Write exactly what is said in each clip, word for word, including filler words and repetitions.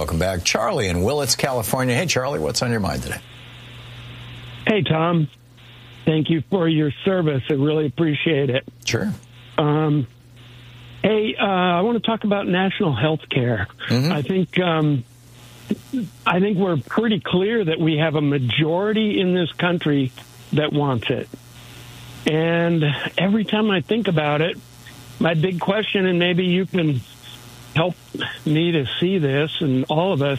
welcome back. Charlie in Willits, California. Hey, Charlie, what's on your mind today? Hey, Tom. Thank you for your service. I really appreciate it. Sure. Um, hey, uh, I want to talk about national health care. Mm-hmm. I think um, I think we're pretty clear that we have a majority in this country that wants it. And every time I think about it, my big question, and maybe you can help me to see this and all of us,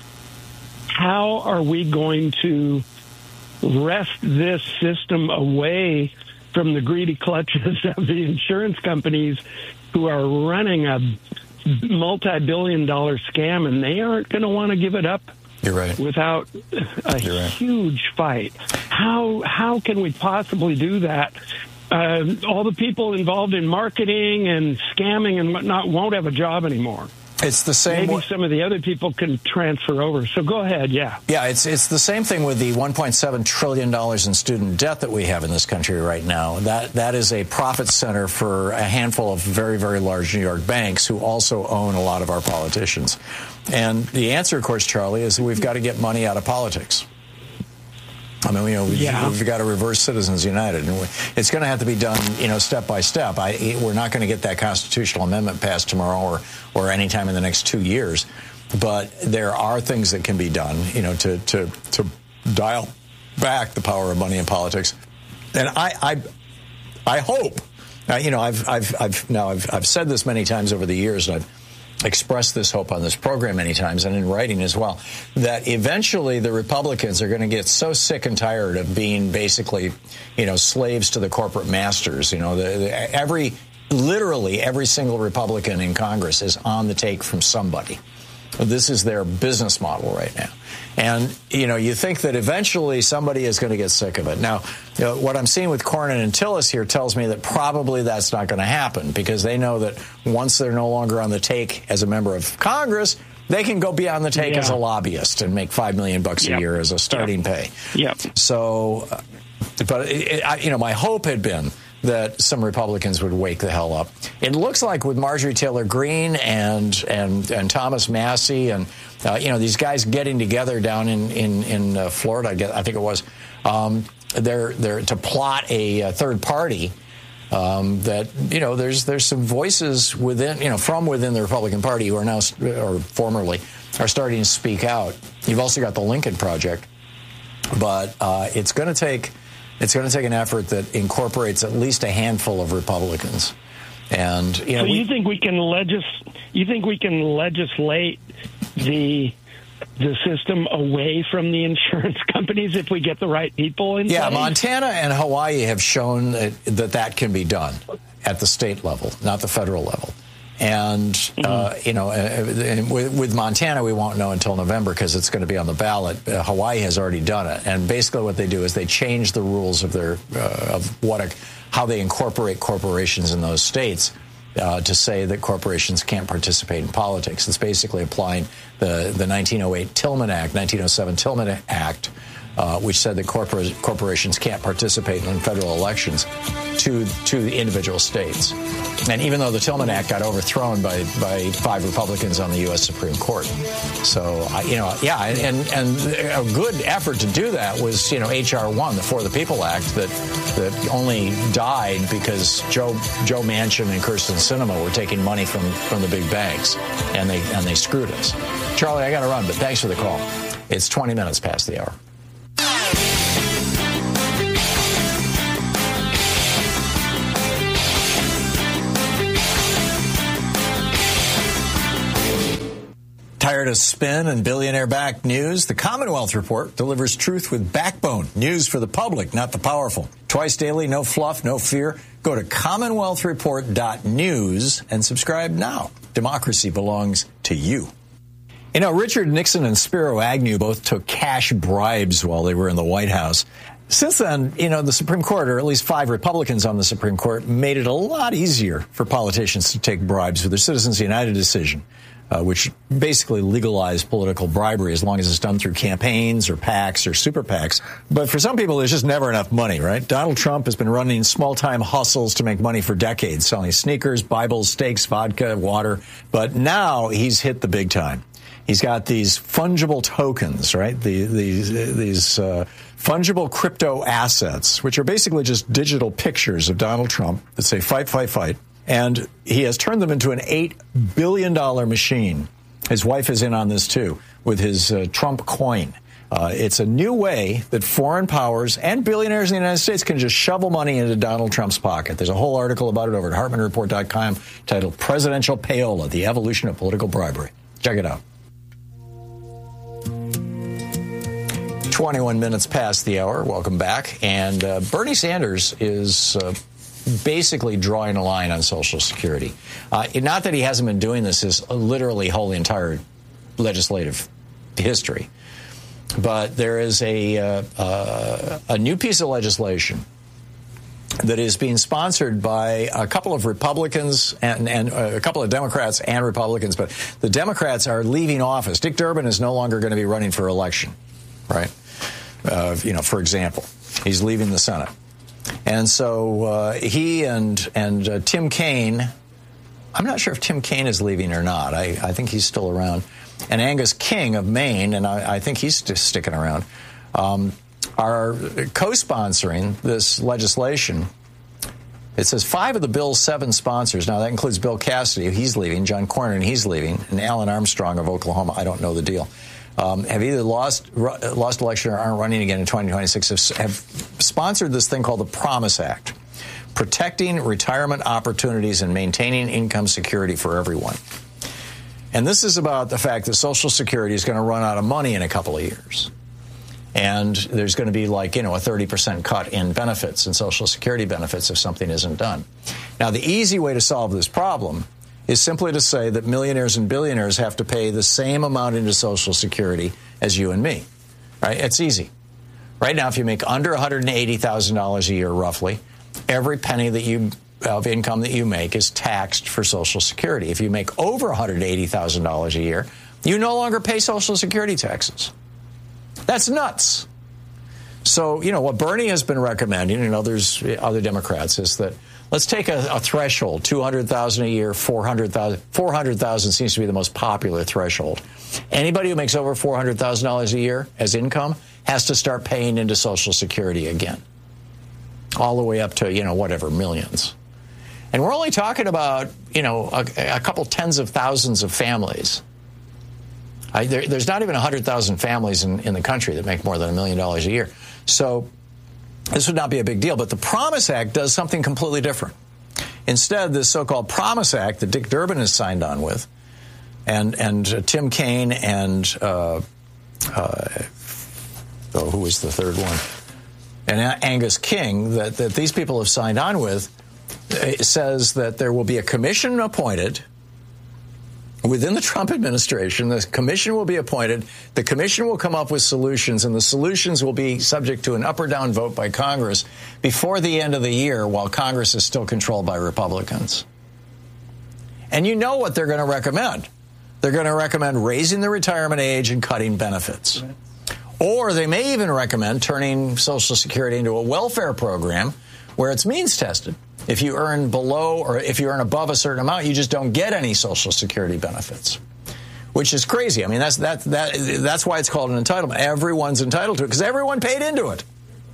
how are we going to wrest this system away from the greedy clutches of the insurance companies who are running a multi-billion dollar scam, and they aren't going to want to give it up You're right. without a You're right. huge fight. How how can we possibly do that? Uh, all the people involved in marketing and scamming and whatnot won't have a job anymore. It's the same. Maybe w- some of the other people can transfer over. So go ahead, yeah. Yeah, it's it's the same thing with the one point seven trillion dollars in student debt that we have in this country right now. That that is a profit center for a handful of very, very large New York banks who also own a lot of our politicians. And the answer, of course, Charlie, is that we've got to get money out of politics. I mean, you know, we've, yeah. we've got to reverse Citizens United. And we, it's going to have to be done, you know, step by step. I, we're not going to get that constitutional amendment passed tomorrow or, or any time in the next two years. But there are things that can be done, you know, to, to, to dial back the power of money in politics. And I, I, I hope, uh, you know, I've, I've, I've now I've, I've said this many times over the years, and I've expressed this hope on this program many times and in writing as well, that eventually the Republicans are going to get so sick and tired of being basically, you know, slaves to the corporate masters. You know, the, the, every, literally every single Republican in Congress is on the take from somebody. This is their business model right now. And, you know, you think that eventually somebody is going to get sick of it. Now, you know, what I'm seeing with Cornyn and Tillis here tells me that probably that's not going to happen, because they know that once they're no longer on the take as a member of Congress, they can go be on the take yeah. as a lobbyist and make five million bucks a yep. year as a starting yep. pay. Yep. So, uh, but, it, it, I, you know, my hope had been that some Republicans would wake the hell up. It looks like with Marjorie Taylor Greene and and, and Thomas Massie and, uh, you know, these guys getting together down in, in, in uh, Florida, I, guess, I think it was, um, they're, they're to plot a, a third party um, that, you know, there's there's some voices within, you know, from within the Republican Party who are now, or formerly, are starting to speak out. You've also got the Lincoln Project. But uh, it's going to take... It's going to take an effort that incorporates at least a handful of Republicans, and you know. So we, you think we can legis? You think we can legislate the the system away from the insurance companies if we get the right people in? Yeah, place? Montana and Hawaii have shown that, that that can be done at the state level, not the federal level. And, mm-hmm. uh, you know, uh, with, with Montana, we won't know until November because it's going to be on the ballot. Uh, Hawaii has already done it. And basically what they do is they change the rules of their uh, of what a, how they incorporate corporations in those states uh, to say that corporations can't participate in politics. It's basically applying the, the nineteen oh eight Tillman Act, nineteen oh seven Tillman Act, Uh, which said that corpor- corporations can't participate in federal elections to to the individual states. And even though the Tillman Act got overthrown by, by five Republicans on the U S Supreme Court. So, I, you know, yeah, and, and a good effort to do that was, you know, H R one, the For the People Act, that that only died because Joe Joe Manchin and Kyrsten Sinema were taking money from, from the big banks, and they and they screwed us. Charlie, I got to run, but thanks for the call. It's twenty minutes past the hour. Tired of spin and billionaire-backed news? The Commonwealth Report delivers truth with backbone. News for the public, not the powerful. Twice daily, no fluff, no fear. Go to commonwealth report dot news and subscribe now. Democracy belongs to you. You know, Richard Nixon and Spiro Agnew both took cash bribes while they were in the White House. Since then, you know, the Supreme Court, or at least five Republicans on the Supreme Court, made it a lot easier for politicians to take bribes with their Citizens United decision, uh, which basically legalized political bribery as long as it's done through campaigns or PACs or super PACs. But for some people, there's just never enough money, right? Donald Trump has been running small-time hustles to make money for decades, selling sneakers, Bibles, steaks, vodka, water. But now he's hit the big time. He's got these fungible tokens, right? The, these these uh, fungible crypto assets, which are basically just digital pictures of Donald Trump that say fight, fight, fight. And he has turned them into an eight billion dollars machine. His wife is in on this, too, with his uh, Trump coin. Uh, it's a new way that foreign powers and billionaires in the United States can just shovel money into Donald Trump's pocket. There's a whole article about it over at Hartmann Report dot com titled Presidential Payola, The Evolution of Political Bribery. Check it out. twenty-one minutes past the hour. Welcome back. And uh, Bernie Sanders is uh, basically drawing a line on Social Security. Uh, not that he hasn't been doing this his literally whole entire legislative history. But there is a, uh, uh, a new piece of legislation that is being sponsored by a couple of Republicans and, and a couple of Democrats and Republicans. But the Democrats are leaving office. Dick Durbin is no longer going to be running for election, right? Uh, you know, for example, he's leaving the Senate. And so uh, he and and uh, Tim Kaine, I'm not sure if Tim Kaine is leaving or not. I, I think he's still around. And Angus King of Maine, and I, I think he's just sticking around, um, are co-sponsoring this legislation. It says five of the bill's seven sponsors. Now, that includes Bill Cassidy, he's leaving, John Cornyn, he's leaving, and Alan Armstrong of Oklahoma. I don't know the deal. Um, have either lost lost election or aren't running again in twenty twenty-six, have, have sponsored this thing called the Promise Act, protecting retirement opportunities and maintaining income security for everyone. And this is about the fact that Social Security is going to run out of money in a couple of years. And there's going to be like, you know, a thirty percent cut in benefits and Social Security benefits if something isn't done. Now, the easy way to solve this problem is simply to say that millionaires and billionaires have to pay the same amount into Social Security as you and me, right? It's easy. Right now, if you make under one hundred eighty thousand dollars a year, roughly, every penny that you of income that you make is taxed for Social Security. If you make over one hundred eighty thousand dollars a year, you no longer pay Social Security taxes. That's nuts. So, you know, what Bernie has been recommending, and others, other Democrats, is that let's take a, a threshold, two hundred thousand dollars a year, four hundred thousand dollars. four hundred thousand dollars seems to be the most popular threshold. Anybody who makes over four hundred thousand dollars a year as income has to start paying into Social Security again, all the way up to, you know, whatever, millions. And we're only talking about, you know, a, a couple tens of thousands of families. I, there, there's not even one hundred thousand families in, in the country that make more than a million dollars a year. So this would not be a big deal. But the Promise Act does something completely different. Instead, this so-called Promise Act that Dick Durbin has signed on with, and and uh, Tim Kaine and uh, uh, oh, who was the third one? And a- Angus King, that, that these people have signed on with, it says that there will be a commission appointed within the Trump administration. The commission will be appointed. The commission will come up with solutions, and the solutions will be subject to an up or down vote by Congress before the end of the year, while Congress is still controlled by Republicans. And you know what they're going to recommend. They're going to recommend raising the retirement age and cutting benefits. Or they may even recommend turning Social Security into a welfare program where it's means tested. If you earn below or if you earn above a certain amount, you just don't get any Social Security benefits, which is crazy. I mean, that's that that that's why it's called an entitlement. Everyone's entitled to it because everyone paid into it.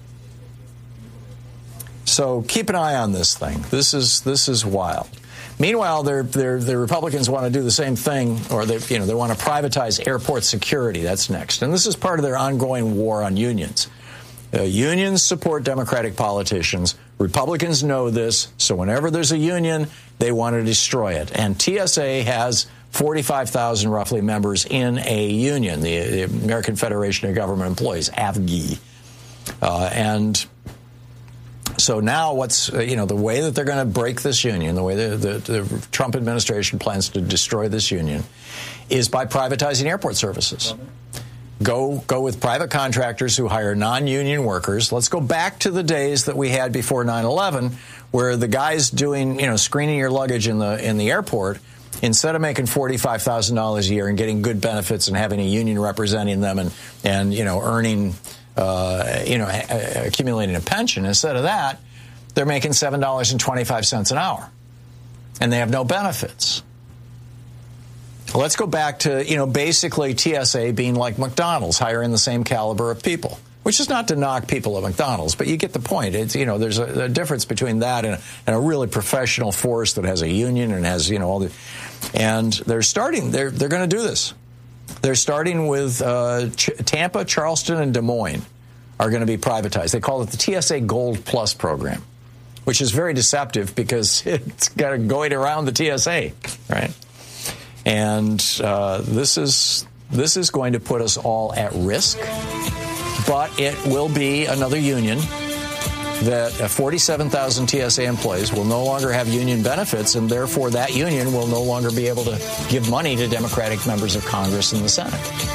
So keep an eye on this thing. This is this is wild. Meanwhile, they're, they're, the Republicans want to do the same thing, or they you know they want to privatize airport security. That's next, and this is part of their ongoing war on unions. Uh, unions support Democratic politicians. Republicans know this, so whenever there's a union, they want to destroy it. And T S A has forty-five thousand roughly members in a union, the, the American Federation of Government Employees, A F G E. Uh, and so now what's, uh, you know, the way that they're going to break this union, the way the, the, the Trump administration plans to destroy this union, is by privatizing airport services. Go go with private contractors who hire non-union workers. Let's go back to the days that we had before nine eleven, where the guys doing, you know, screening your luggage in the in the airport, instead of making forty-five thousand dollars a year and getting good benefits and having a union representing them and, and you know, earning, uh, you know, accumulating a pension, instead of that, they're making seven dollars and twenty-five cents an hour. And they have no benefits. Let's go back to, you know, basically T S A being like McDonald's, hiring the same caliber of people, which is not to knock people at McDonald's, but you get the point. It's, you know, there's a, a difference between that and a, and a really professional force that has a union and has, you know, all the, and they're starting, they're, they're going to do this. They're starting with uh, Ch- Tampa, Charleston, and Des Moines are going to be privatized. They call it the T S A Gold Plus program, which is very deceptive because it's got going around the T S A, right? And uh, this is this is going to put us all at risk, but it will be another union that uh, forty-seven thousand T S A employees will no longer have union benefits, and therefore that union will no longer be able to give money to Democratic members of Congress and the Senate.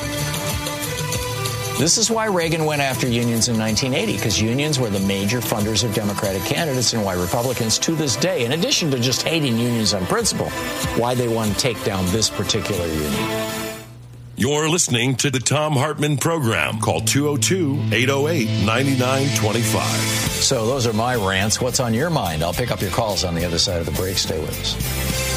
This is why Reagan went after unions in nineteen eighty, because unions were the major funders of Democratic candidates, and why Republicans to this day, in addition to just hating unions on principle, why they want to take down this particular union. You're listening to the Thom Hartmann Program. Call two oh two, eight oh eight, nine nine two five. So those are my rants. What's on your mind? I'll pick up your calls on the other side of the break. Stay with us.